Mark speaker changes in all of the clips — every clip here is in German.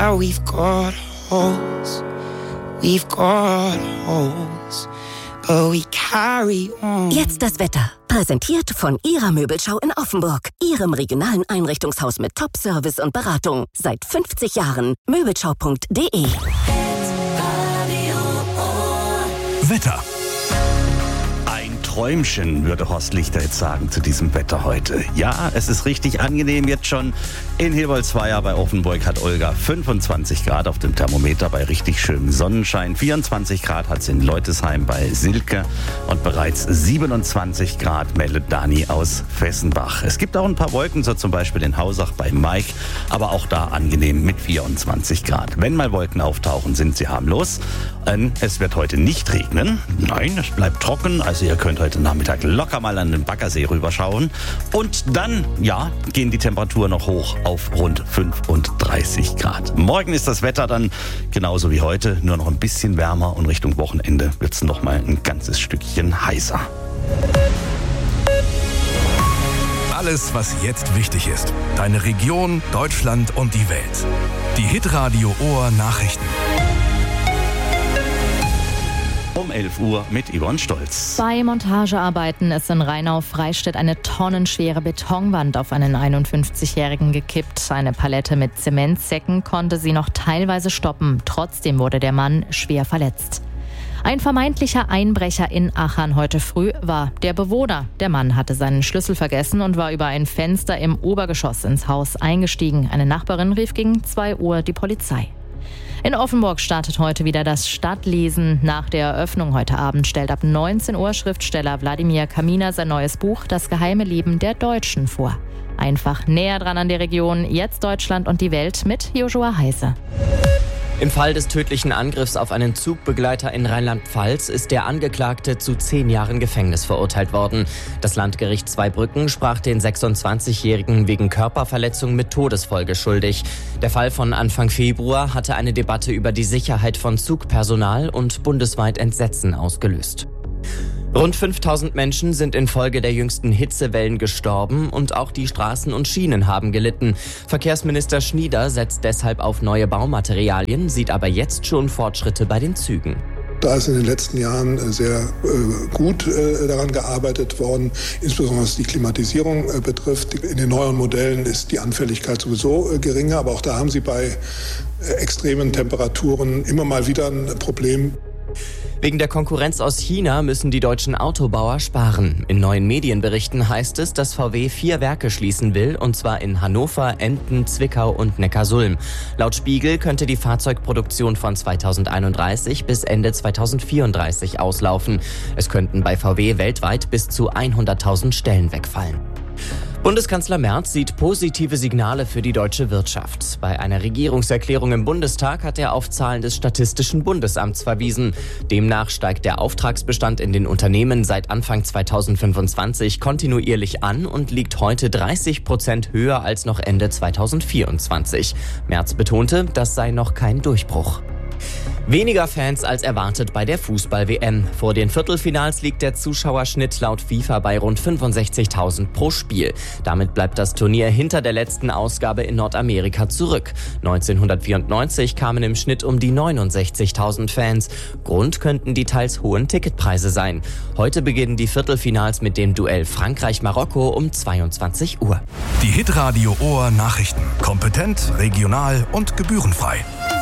Speaker 1: Yeah, we've got holes, but we carry on.
Speaker 2: Jetzt das Wetter. Präsentiert von Ihrer Möbelschau in Offenburg. Ihrem regionalen Einrichtungshaus mit Top-Service und Beratung. Seit 50 Jahren. Möbelschau.de.
Speaker 3: Wetter.
Speaker 4: Träumchen, würde Horst Lichter jetzt sagen zu diesem Wetter heute. Ja, es ist richtig angenehm jetzt schon. In Hilbolzweier bei Offenburg hat Olga 25 Grad auf dem Thermometer bei richtig schönem Sonnenschein. 24 Grad hat es in Leutesheim bei Silke und bereits 27 Grad meldet Dani aus Fessenbach. Es gibt auch ein paar Wolken, so zum Beispiel in Hausach bei Mike, aber auch da angenehm mit 24 Grad. Wenn mal Wolken auftauchen, sind sie harmlos. Es wird heute nicht regnen. Nein, es bleibt trocken, also ihr könnt heute Nachmittag locker mal an den Baggersee rüberschauen. Und dann, ja, gehen die Temperaturen noch hoch auf rund 35 Grad. Morgen ist das Wetter dann genauso wie heute, nur noch ein bisschen wärmer und Richtung Wochenende wird es noch mal ein ganzes Stückchen heißer.
Speaker 3: Alles, was jetzt wichtig ist. Deine Region, Deutschland und die Welt. Die Hitradio Ohr Nachrichten.
Speaker 4: Um 11 Uhr mit Yvonne Stolz.
Speaker 5: Bei Montagearbeiten ist in Rheinau-Freistedt eine tonnenschwere Betonwand auf einen 51-Jährigen gekippt. Eine Palette mit Zementsäcken konnte sie noch teilweise stoppen. Trotzdem wurde der Mann schwer verletzt. Ein vermeintlicher Einbrecher in Achern heute früh war der Bewohner. Der Mann hatte seinen Schlüssel vergessen und war über ein Fenster im Obergeschoss ins Haus eingestiegen. Eine Nachbarin rief gegen 2 Uhr die Polizei. In Offenburg startet heute wieder das Stadtlesen. Nach der Eröffnung heute Abend stellt ab 19 Uhr Schriftsteller Wladimir Kaminer sein neues Buch Das geheime Leben der Deutschen vor. Einfach näher dran an der Region, jetzt Deutschland und die Welt mit Joshua Heise.
Speaker 6: Im Fall des tödlichen Angriffs auf einen Zugbegleiter in Rheinland-Pfalz ist der Angeklagte zu 10 Jahren Gefängnis verurteilt worden. Das Landgericht Zweibrücken sprach den 26-Jährigen wegen Körperverletzung mit Todesfolge schuldig. Der Fall von Anfang Februar hatte eine Debatte über die Sicherheit von Zugpersonal und bundesweit Entsetzen ausgelöst. Rund 5000 Menschen sind infolge der jüngsten Hitzewellen gestorben und auch die Straßen und Schienen haben gelitten. Verkehrsminister Schnieder setzt deshalb auf neue Baumaterialien, sieht aber jetzt schon Fortschritte bei den Zügen.
Speaker 7: Da ist in den letzten Jahren sehr gut daran gearbeitet worden, insbesondere was die Klimatisierung betrifft. In den neueren Modellen ist die Anfälligkeit sowieso geringer, aber auch da haben sie bei extremen Temperaturen immer mal wieder ein Problem.
Speaker 6: Wegen der Konkurrenz aus China müssen die deutschen Autobauer sparen. In neuen Medienberichten heißt es, dass VW 4 Werke schließen will, und zwar in Hannover, Emden, Zwickau und Neckarsulm. Laut Spiegel könnte die Fahrzeugproduktion von 2031 bis Ende 2034 auslaufen. Es könnten bei VW weltweit bis zu 100.000 Stellen wegfallen. Bundeskanzler Merz sieht positive Signale für die deutsche Wirtschaft. Bei einer Regierungserklärung im Bundestag hat er auf Zahlen des Statistischen Bundesamts verwiesen. Demnach steigt der Auftragsbestand in den Unternehmen seit Anfang 2025 kontinuierlich an und liegt heute 30% höher als noch Ende 2024. Merz betonte, das sei noch kein Durchbruch. Weniger Fans als erwartet bei der Fußball-WM. Vor den Viertelfinals liegt der Zuschauerschnitt laut FIFA bei rund 65.000 pro Spiel. Damit bleibt das Turnier hinter der letzten Ausgabe in Nordamerika zurück. 1994 kamen im Schnitt um die 69.000 Fans. Grund könnten die teils hohen Ticketpreise sein. Heute beginnen die Viertelfinals mit dem Duell Frankreich-Marokko um 22 Uhr.
Speaker 3: Die Hitradio Ohr Nachrichten. Kompetent, regional und gebührenfrei.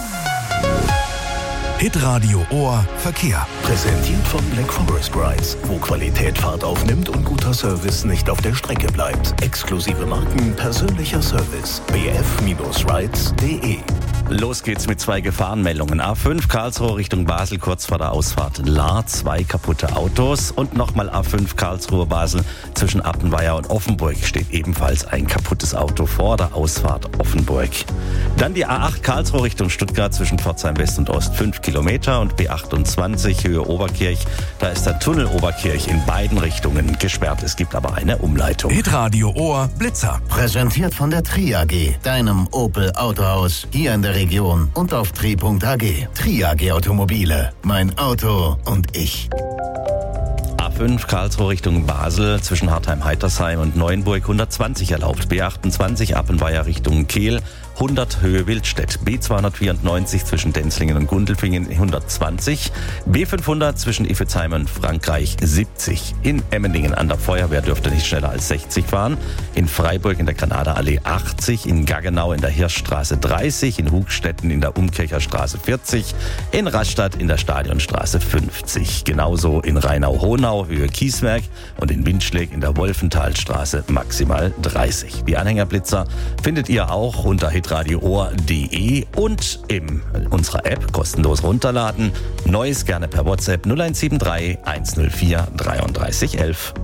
Speaker 3: Hitradio Ohr Verkehr.
Speaker 8: Präsentiert von Black Forest Brides, wo Qualität Fahrt aufnimmt und guter Service nicht auf der Strecke bleibt. Exklusive Marken, persönlicher Service. bf-rides.de.
Speaker 4: Los geht's mit 2 Gefahrenmeldungen. A5 Karlsruhe Richtung Basel, kurz vor der Ausfahrt Lahr, 2 kaputte Autos. Und nochmal A5 Karlsruhe Basel zwischen Appenweier und Offenburg steht ebenfalls ein kaputtes Auto vor der Ausfahrt Offenburg. Dann die A8 Karlsruhe Richtung Stuttgart zwischen Pforzheim West und Ost 5 Kilometer und B28 Höhe Oberkirch. Da ist der Tunnel Oberkirch in beiden Richtungen gesperrt. Es gibt aber eine Umleitung.
Speaker 3: Hitradio Ohr Blitzer.
Speaker 8: Präsentiert von der Tri AG, deinem Opel Autohaus hier in der Region und auf tri.ag. Tri AG Automobile. Mein Auto und ich.
Speaker 4: A5 Karlsruhe Richtung Basel zwischen Hartheim-Heitersheim und Neuenburg 120 erlaubt. B28 Appenweier Richtung Kehl 100 Höhe Wildstedt, B294 zwischen Denzlingen und Gundelfingen 120, B500 zwischen Iffezheim und Frankreich 70. In Emmendingen an der Feuerwehr dürft ihr nicht schneller als 60 fahren. In Freiburg in der Granada-Allee 80, in Gaggenau in der Hirschstraße 30, in Hugstetten in der Umkircher Straße 40, in Rastatt in der Stadionstraße 50. Genauso in Rheinau-Honau Höhe Kieswerk und in Windschläg in der Wolfenthalstraße maximal 30. Die Anhängerblitzer findet ihr auch unter hitradioohr.de und in unserer App kostenlos runterladen. Neues gerne per WhatsApp 0173 104 33 11.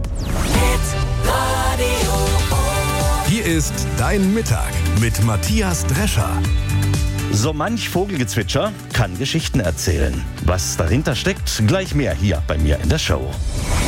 Speaker 3: Hier ist Dein Mittag mit Matthias Drescher.
Speaker 4: So manch Vogelgezwitscher kann Geschichten erzählen. Was dahinter steckt, gleich mehr hier bei mir in der Show.